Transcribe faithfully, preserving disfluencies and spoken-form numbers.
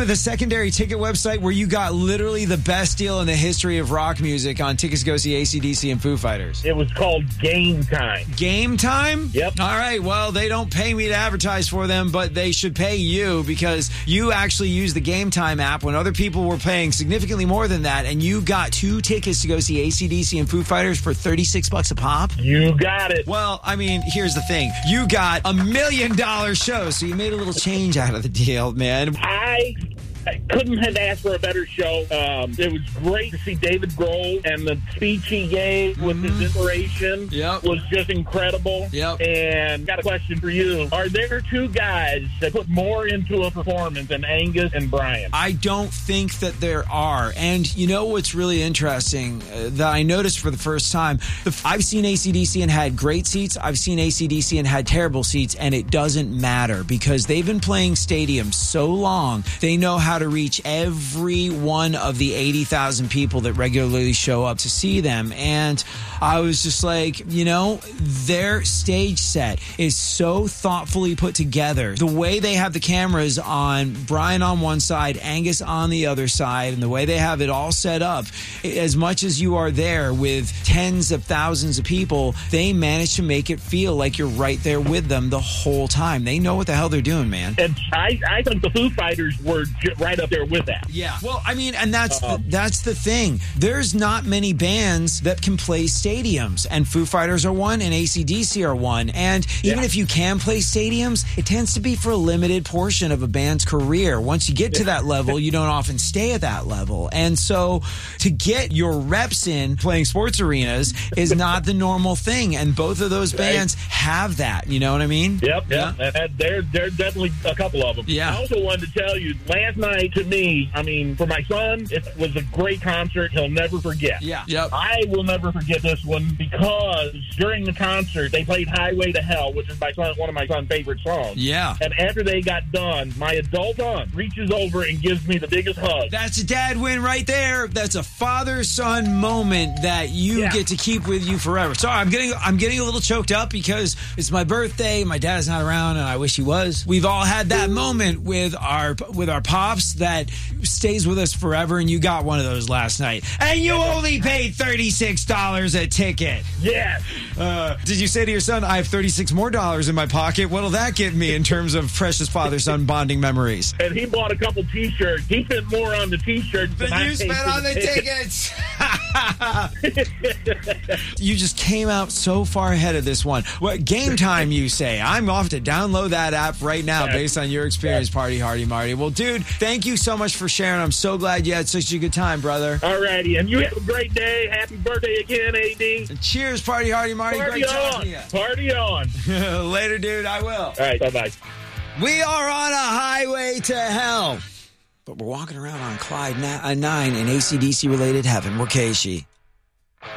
of the secondary ticket website where you got literally the best deal in the history of rock music on tickets to go see A C D C and Foo Fighters? It was called Game Time. Game Time? Yep. All right. Well, they don't pay me to advertise for them, but they should pay you because you actually used the Game Time app when other people were paying significantly more than that, and you got two tickets to go see A C D C and Foo Fighters for thirty-six bucks a pop? You got it. Well, I mean, here's the thing. You got a million dollar show, so you made a little change out of the deal, man. I... I couldn't have asked for a better show. Um, it was great to see David Grohl, and the speech he gave with mm-hmm. his inspiration yep. was just incredible. Yep. And got a question for you. Are there two guys that put more into a performance than Angus and Brian? I don't think that there are. And you know what's really interesting uh, that I noticed for the first time? The, I've seen A C D C and had great seats. I've seen A C D C and had terrible seats, and it doesn't matter because they've been playing stadiums so long. They know how to reach every one of the eighty thousand people that regularly show up to see them. And I was just like, you know, their stage set is so thoughtfully put together. The way they have the cameras on Brian on one side, Angus on the other side, and the way they have it all set up, as much as you are there with tens of thousands of people, they manage to make it feel like you're right there with them the whole time. They know what the hell they're doing, man. And I, I think the Foo Fighters were j- right up there with that. Yeah. Well, I mean, and that's uh, the, that's the thing. There's not many bands that can play stadiums, and Foo Fighters are one, and A C D C are one. And even yeah. if you can play stadiums, it tends to be for a limited portion of a band's career. Once you get to that level, you don't often stay at that level. And so to get your reps in playing sports arenas is not the normal thing. And both of those bands right. have that. You know what I mean? Yep. Yep. Yeah. And there, there are definitely a couple of them. Yeah. I also wanted to tell you, last night, to me, I mean, for my son, it was a great concert he'll never forget. Yeah. Yep. I will never forget this one because during the concert, they played Highway to Hell, which is my son, one of my son's favorite songs. Yeah. And after they got done, my adult son reaches over and gives me the biggest hug. That's a dad win right there. That's a father-son moment that you yeah. get to keep with you forever. Sorry, I'm getting I'm getting a little choked up because it's my birthday, my dad's not around, and I wish he was. We've all had that moment with our with our pops that stays with us forever, and you got one of those last night. And you only paid thirty-six dollars a ticket. Yes. Uh, did you say to your son, I have thirty-six more dollars in my pocket? What'll that get me in terms of precious father-son bonding memories? And he bought a couple T-shirts. He spent more on the T-shirts than, than I you spent on the tickets. You just came out so far ahead of this one. What Game Time, you say? I'm off to download that app right now based on your experience, Party Hardy Marty. Well, dude, thank you so much for sharing. I'm so glad you had such a good time, brother. All righty, and you have a great day. Happy birthday again, A D. And cheers, Party Hardy Marty. Party great on. talking to you. Party on. Later, dude. I will. All right, bye-bye. We are on a highway to hell, but we're walking around on Clyde nine in A C D C-related heaven. We're Keishi.